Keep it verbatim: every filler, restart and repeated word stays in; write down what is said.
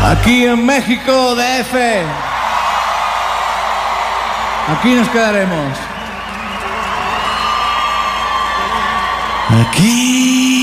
Aquí en México, D F. Aquí nos quedaremos. Aquí.